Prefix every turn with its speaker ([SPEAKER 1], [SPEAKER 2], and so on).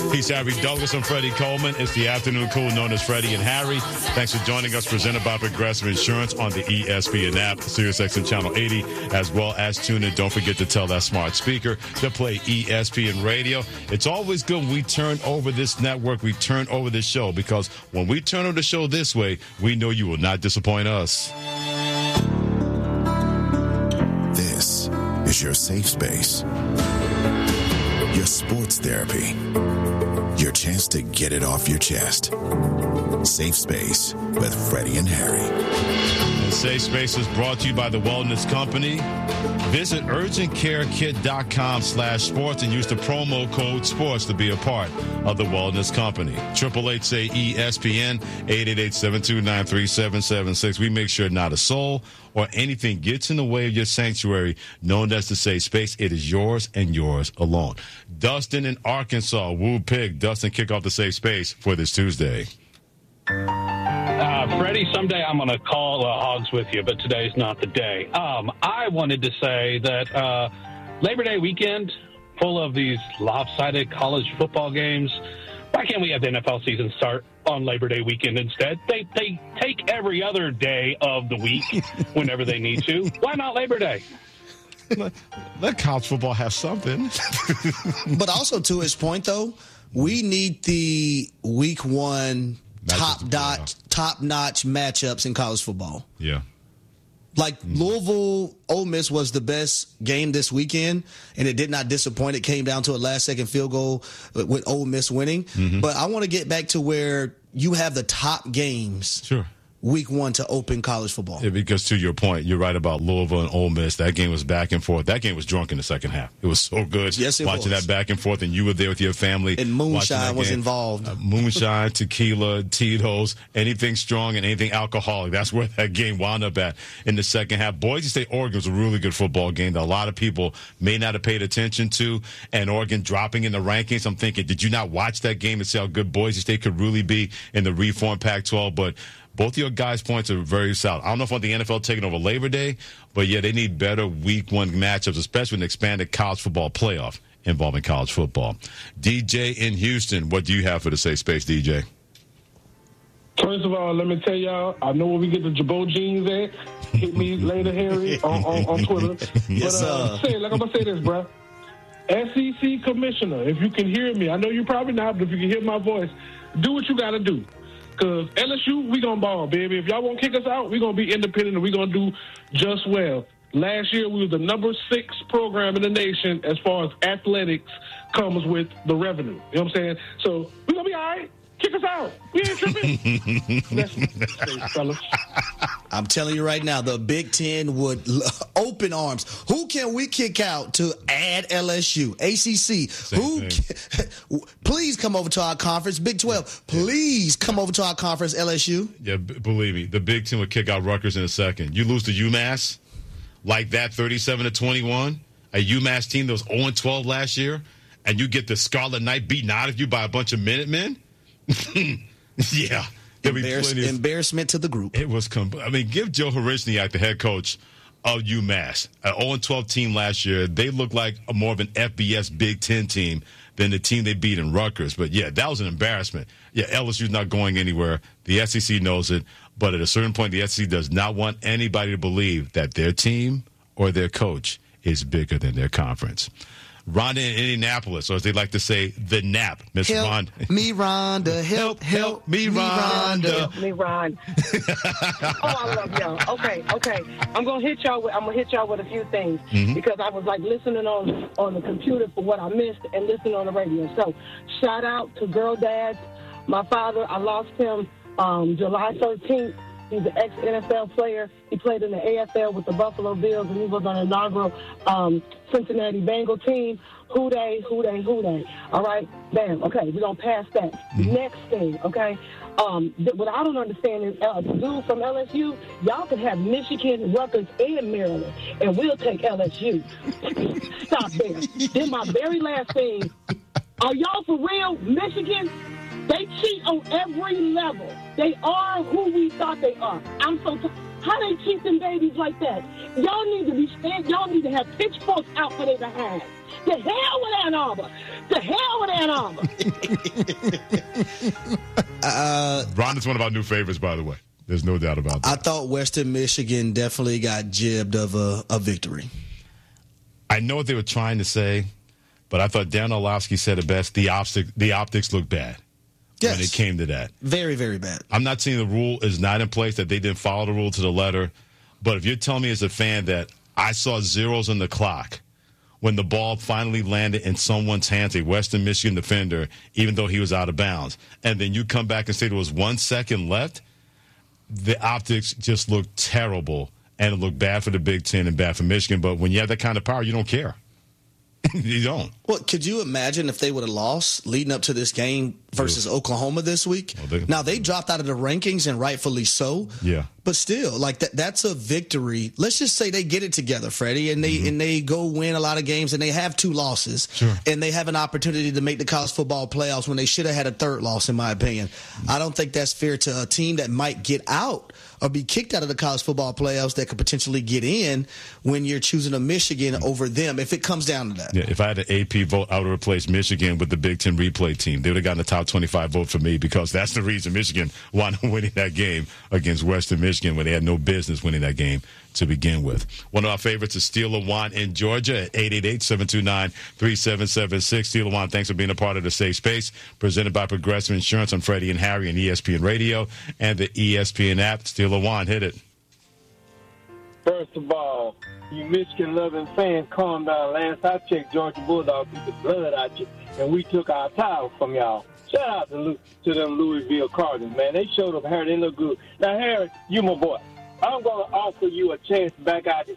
[SPEAKER 1] He's Harry Douglas and Freddie Coleman. It's the afternoon cool known as Freddie and Harry. Thanks for joining us, presented by Progressive Insurance on the ESPN app, SiriusXM Channel 80, as well as tune in. Don't forget to tell that smart speaker to play ESPN Radio. It's always good when we turn over this network, we turn over this show, because when we turn over the show this way, we know you will not disappoint us.
[SPEAKER 2] This is your safe space. Your sports therapy. Your chance to get it off your chest. Safe Space with Freddie and Harry.
[SPEAKER 1] And Safe Space is brought to you by the Wellness Company. Visit urgentcarekit.com/sports and use the promo code SPORTS to be a part of the Wellness Company. 888-SAY-ESPN, 888-729-3776. We make sure not a soul or anything gets in the way of your sanctuary, known as the Safe Space. It is yours and yours alone. Dustin in Arkansas, Woo Pig. Dustin, kick off the Safe Space for this Tuesday.
[SPEAKER 3] Freddie, someday I'm going to call Hogs with you, but today's not the day. I wanted to say that Labor Day weekend, full of these lopsided college football games, why can't we have the NFL season start on Labor Day weekend instead? They take every other day of the week whenever they need to. Why not Labor Day?
[SPEAKER 1] Let college football have something.
[SPEAKER 4] But also, to his point, though, we need the week one top-notch matchups in college football.
[SPEAKER 1] Yeah.
[SPEAKER 4] Like Louisville, Ole Miss was the best game this weekend, and it did not disappoint. It came down to a last-second field goal with Ole Miss winning. Mm-hmm. But I want to get back to where you have the top games.
[SPEAKER 1] Sure.
[SPEAKER 4] Week one to open college football.
[SPEAKER 1] Yeah, because to your point, you're right about Louisville and Ole Miss. That game was back and forth. That game was drunk in the second half. It was so good.
[SPEAKER 4] Yes, it
[SPEAKER 1] watching
[SPEAKER 4] was.
[SPEAKER 1] that back and forth, and you were there with your family.
[SPEAKER 4] And moonshine was involved.
[SPEAKER 1] Moonshine, tequila, Tito's, anything strong and anything alcoholic. That's where that game wound up at in the second half. Boise State, Oregon was a really good football game that a lot of people may not have paid attention to. And Oregon dropping in the rankings. I'm thinking, did you not watch that game and see how good Boise State could really be in the reformed Pac-12? But both your guys' points are very solid. I don't know if I want the NFL taking over Labor Day, but yeah, they need better week one matchups, especially with an expanded college football playoff involving college football. DJ in Houston, what do you have for the Safe Space, DJ?
[SPEAKER 5] First of all, let me tell y'all, I know where we get the Jabot jeans at. Hit me later, Harry, on Twitter.
[SPEAKER 4] Yes,
[SPEAKER 5] I'm going to say this, bro. SEC commissioner, if you can hear me, I know you probably not, but if you can hear my voice, do what you got to do. Because LSU, we going to ball, baby. If y'all won't kick us out, we going to be independent and we going to do just well. Last year, we were the number 6 program in the nation as far as athletics comes with the revenue. You know what I'm saying? So we going to be all right. Kick us out. We ain't tripping. That's fellas.
[SPEAKER 4] I'm telling you right now, the Big Ten would open arms. Who can we kick out to add LSU? ACC. Please come over to our conference. Big 12. Please come over to our conference, LSU.
[SPEAKER 1] Yeah, believe me, the Big Ten would kick out Rutgers in a second. You lose to UMass like that, 37-21. A UMass team that was 0-12 last year, and you get the Scarlet Knight beaten out of you by a bunch of Minutemen. Yeah.
[SPEAKER 4] Embarrassment to the group.
[SPEAKER 1] It was, give Joe Horichniak the head coach of UMass. An 0-12 team last year. They looked like more of an FBS Big Ten team than the team they beat in Rutgers. But, yeah, that was an embarrassment. Yeah, LSU's not going anywhere. The SEC knows it. But at a certain point, the SEC does not want anybody to believe that their team or their coach is bigger than their conference. Rhonda in Indianapolis, or as they like to say, the NAP. Miss Rhonda.
[SPEAKER 4] Me, Rhonda. Help me, Rhonda.
[SPEAKER 6] Help me, Rhonda. I love y'all. Okay. I'm gonna hit y'all with a few things because I was like listening on the computer for what I missed and listening on the radio. So shout out to Girl Dads. My father, I lost him July 13th. He's an ex-NFL player. He played in the AFL with the Buffalo Bills, and he was on the inaugural Cincinnati Bengal team. Who they? All right? Bam. Okay, we're going to pass that. Next thing, okay? What I don't understand is the dude from LSU, y'all can have Michigan, Rutgers, and Maryland, and we'll take LSU. Stop there. Then my very last thing, are y'all for real? Michigan? They cheat on every level. They are who we thought they are. I'm so how they cheat them babies like that? Y'all need to be y'all need to have pitchforks out for their behind. The hell with Ann Arbor. The hell with Ann Arbor.
[SPEAKER 1] Rhonda's one of our new favorites, by the way. There's no doubt about that.
[SPEAKER 4] I thought Western Michigan definitely got jibbed of a victory.
[SPEAKER 1] I know what they were trying to say, but I thought Dan Orlovsky said it best. The optics look bad when it came to that.
[SPEAKER 4] Very, very bad.
[SPEAKER 1] I'm not saying the rule is not in place, that they didn't follow the rule to the letter. But if you're telling me as a fan that I saw zeros on the clock when the ball finally landed in someone's hands, a Western Michigan defender, even though he was out of bounds, and then you come back and say there was 1 second left, the optics just looked terrible, and it looked bad for the Big Ten and bad for Michigan. But when you have that kind of power, you don't care. You don't.
[SPEAKER 4] Well, could you imagine if they would have lost leading up to this game versus Oklahoma this week?
[SPEAKER 1] Well,
[SPEAKER 4] now, they dropped out of the rankings, and rightfully so.
[SPEAKER 1] Yeah.
[SPEAKER 4] But still, like that's a victory. Let's just say they get it together, Freddie, and they go win a lot of games, and they have 2 losses.
[SPEAKER 1] Sure.
[SPEAKER 4] And they have an opportunity to make the college football playoffs when they should have had a 3rd loss, in my opinion. I don't think that's fair to a team that might get out or be kicked out of the college football playoffs that could potentially get in when you're choosing a Michigan over them, if it comes down to that.
[SPEAKER 1] Yeah, if I had an AP vote, I would replace Michigan with the Big Ten replay team. They would have gotten a top 25 vote for me, because that's the reason Michigan wound up winning that game against Western Michigan when they had no business winning that game to begin with. One of our favorites is Steel & Wine in Georgia at 888-729-3776. Steel & Wine, thanks for being a part of the Safe Space, presented by Progressive Insurance on Freddie and Harry and ESPN Radio and the ESPN app. Steel & Wine, hit it.
[SPEAKER 7] First of all, you Michigan-loving fans, calm down. Last I checked, Georgia Bulldogs beat the blood out you, and we took our title from y'all. Shout out to them Louisville Cardinals, man. They showed up, Harry. They look good. Now, Harry, you my boy. I'm going to offer you a chance to back out this